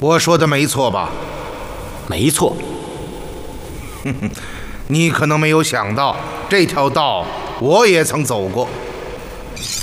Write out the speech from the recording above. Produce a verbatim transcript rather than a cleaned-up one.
我说的没错吧？ 没错。 哼哼，你可能没有想到，这条道我也曾走过。